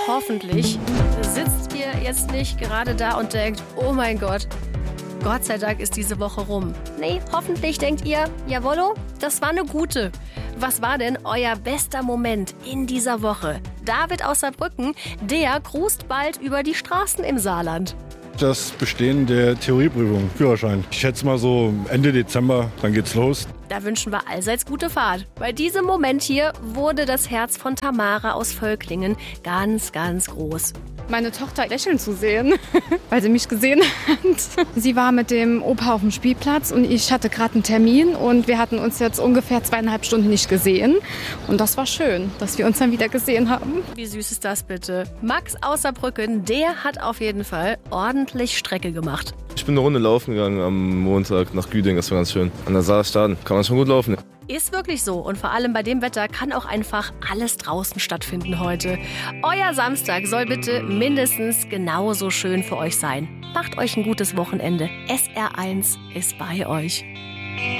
hoffentlich sitzt ihr jetzt nicht gerade da und denkt, oh mein Gott, Gott sei Dank ist diese Woche rum. Nee, hoffentlich denkt ihr, jawollo, das war eine gute. Was war denn euer bester Moment in dieser Woche? David aus Saarbrücken, der cruist bald über die Straßen im Saarland. Das Bestehen der Theorieprüfung, Führerschein. Ich schätze mal so Ende Dezember, dann geht's los. Da wünschen wir allseits gute Fahrt. Bei diesem Moment hier wurde das Herz von Tamara aus Völklingen ganz, ganz groß. Meine Tochter lächeln zu sehen, weil sie mich gesehen hat. Sie war mit dem Opa auf dem Spielplatz und ich hatte gerade einen Termin und wir hatten uns jetzt ungefähr 2,5 Stunden nicht gesehen. Und das war schön, dass wir uns dann wieder gesehen haben. Wie süß ist das bitte? Max aus Saarbrücken, der hat auf jeden Fall ordentlich Strecke gemacht. Ich bin eine Runde laufen gegangen am Montag nach Güding, das war ganz schön. An der Saarstaden kann man schon gut laufen. Ist wirklich so und vor allem bei dem Wetter kann auch einfach alles draußen stattfinden heute. Euer Samstag soll bitte mindestens genauso schön für euch sein. Macht euch ein gutes Wochenende. SR1 ist bei euch.